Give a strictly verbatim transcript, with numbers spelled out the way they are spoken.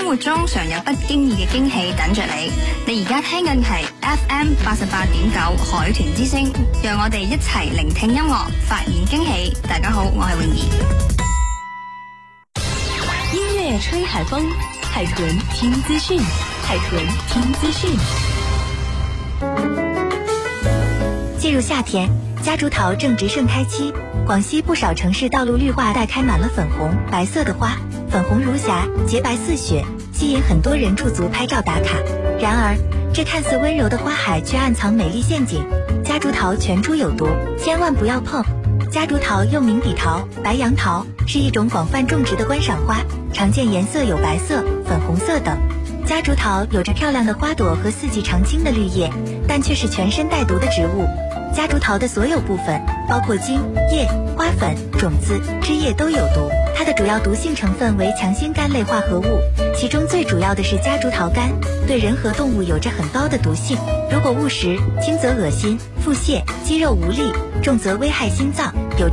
生活中常有不經意嘅驚喜等着你。你而家聽緊係 F M 八十八點九海豚之聲，讓我哋一齊聆聽音樂，發現驚喜。大家好，我係泳兒。 音樂吹海風，海豚聽資訊，海豚聽資訊。 进入夏天，夹竹桃正值盛开期，广西不少城市道路绿化带开满了粉红、白色的花，粉红如霞，洁白似雪，吸引很多人驻足拍照打卡。然而，这看似温柔的花海却暗藏美丽陷阱，夹竹桃全株有毒，千万不要碰。夹竹桃又名笔桃、白杨桃，是一种广泛种植的观赏花，常见颜色有白色、粉红色等。夹竹桃有着漂亮的花朵和四季常青的绿叶，但却是全身带毒的植物。夹竹桃的所有部分，包括茎、叶、花粉、种子、枝叶都有毒。它的主要毒性成分为强心苷类化合物，其中最主要的是夹竹桃苷，对人和动物有着很高的毒性。如果误食，轻则恶心、腹泻、肌肉无力，重则危害心脏。有